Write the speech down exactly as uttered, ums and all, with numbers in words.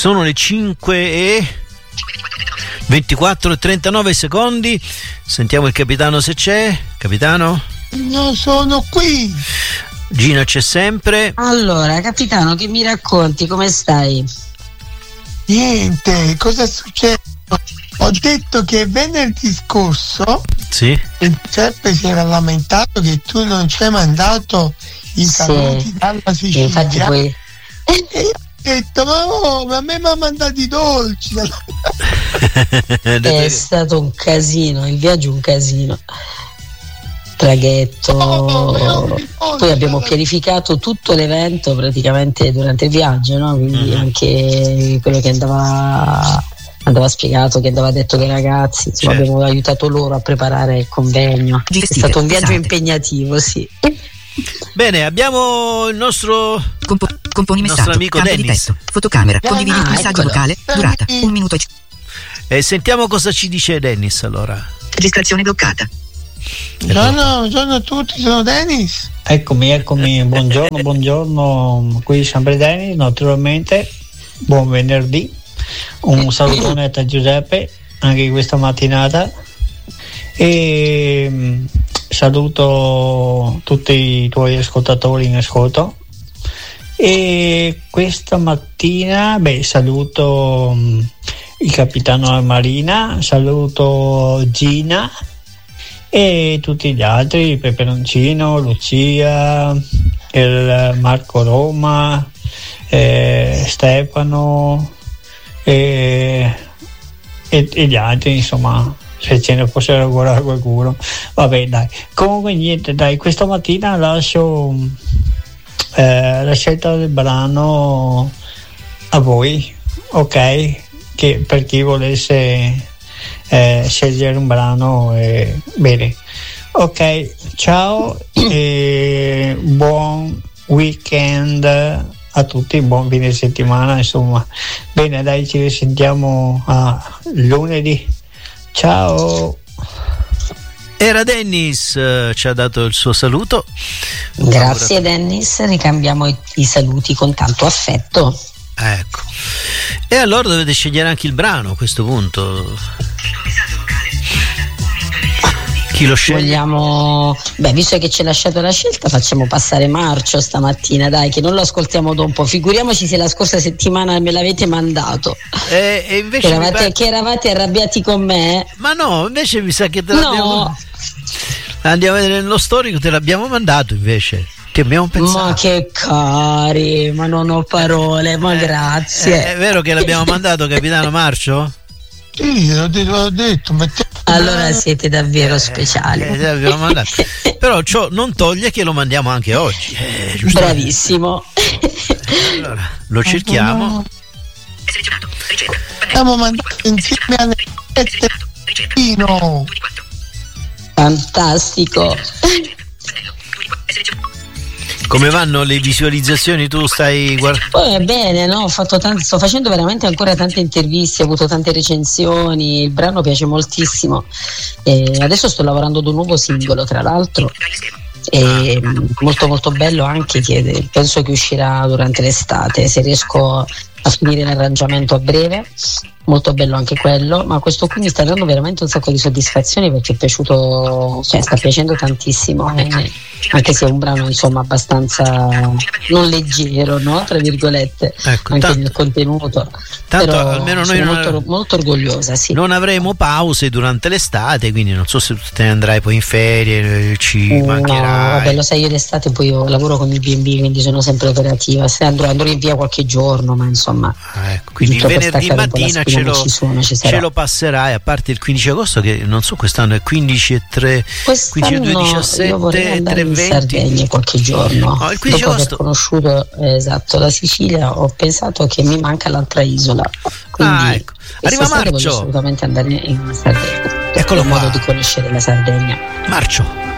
Sono le cinque e ventiquattro e trentanove secondi. Sentiamo il capitano se c'è. Capitano? Non sono qui. Gina c'è sempre. Allora, capitano, che mi racconti? Come stai? Niente, cosa è successo? Ho detto che venerdì scorso sì. il Giuseppe si era lamentato che tu non ci hai mandato i saluti sì. dalla Sicilia. Infatti poi... E io ho detto, ma, oh, ma a me mi ha mandato i dolci. È stato un casino, il viaggio un casino. Traghetto, oh, poi abbiamo pianificato tutto l'evento praticamente durante il viaggio, no? Quindi mm-hmm. anche quello che andava andava spiegato, che andava detto ai ragazzi, insomma, certo. Abbiamo aiutato loro a preparare il convegno. Gestite, è stato un viaggio pesate. impegnativo, sì. Bene, abbiamo il nostro Compo- componi il messaggio, nostro amico Dennis. Testo, fotocamera, ah, condividi il messaggio eccolo. vocale, durata un minuto e c- e sentiamo cosa ci dice Dennis allora. Registrazione bloccata. Buongiorno, buongiorno a tutti, sono Dennis. Eccomi, eccomi, buongiorno, buongiorno, qui sempre Dennis, naturalmente, buon venerdì, un salutone a Giuseppe anche questa mattinata e saluto tutti i tuoi ascoltatori in ascolto e questa mattina beh, saluto il capitano Marina, saluto Gina e tutti gli altri, Peperoncino, Lucia, il Marco Roma, eh, Stefano e, e, e gli altri, insomma, se ce ne fosse ancora qualcuno. Vabbè, dai, comunque niente, dai, questa mattina lascio eh, la scelta del brano a voi, ok? Che per chi volesse Eh, scegliere un brano eh, bene, ok, ciao e buon weekend a tutti, buon fine settimana, insomma, bene, dai, ci risentiamo a lunedì, ciao. Era Dennis, eh, ci ha dato il suo saluto. Grazie Dennis, ricambiamo i, i saluti con tanto affetto. Ecco, e allora dovete scegliere anche il brano a questo punto. Chi lo sceglie? Vogliamo, beh, visto che ci hai lasciato la scelta, facciamo passare Marcio stamattina, dai, che non lo ascoltiamo da un po'. Figuriamoci se la scorsa settimana me l'avete mandato. E, e invece che eravate, pare... che eravate arrabbiati con me. Ma no, invece mi sa che te l'abbiamo. No. Andiamo a vedere nello storico, te l'abbiamo mandato invece. Ti abbiamo pensato. Ma che cari, ma non ho parole, ma eh, grazie. Eh, è vero che l'abbiamo mandato, capitano Marcio? Sì, l'ho detto, l'ho detto metti... Allora siete davvero speciali. Eh, l'abbiamo mandato. Però ciò non toglie che lo mandiamo anche oggi. Eh, Bravissimo. Allora, lo cerchiamo. Abbiamo mandato insieme alle Pettino. Fantastico. Come vanno le visualizzazioni? Tu stai guardando? Poi è bene, no? Ho fatto tanti, sto facendo veramente ancora tante interviste, ho avuto tante recensioni, il brano piace moltissimo. E adesso sto lavorando ad un nuovo singolo, tra l'altro. E molto molto bello anche, che penso che uscirà durante l'estate, se riesco a finire l'arrangiamento a breve. Molto bello anche quello, ma questo qui mi sta dando veramente un sacco di soddisfazione perché è piaciuto, cioè sta piacendo tantissimo, eh, anche se è un brano insomma abbastanza non leggero, no? Tra virgolette, ecco, anche tanto, nel contenuto. Tanto però almeno sono noi molto, non, molto orgogliosa, sì. Non avremo pause durante l'estate, quindi non so se te ne andrai poi in ferie, ci no, mancherai. Vabbè, lo sai, io d'estate poi io lavoro con il B and B, quindi sono sempre operativa, se andrò, andrò in via qualche giorno, ma insomma ah, ecco, quindi il venerdì mattina ce lo, sono, ce lo passerai, a parte il quindici agosto che non so, quest'anno è quindici e tre, quindici e due, diciassette, tre e venti. In Sardegna qualche giorno, no, il quindici dopo agosto aver conosciuto eh, esatto la Sicilia, ho pensato che mi manca l'altra isola, quindi ah, ecco. Arriva Marcio, voglio assolutamente andare in Sardegna, eccolo in qua, modo di conoscere la Sardegna. Marcio.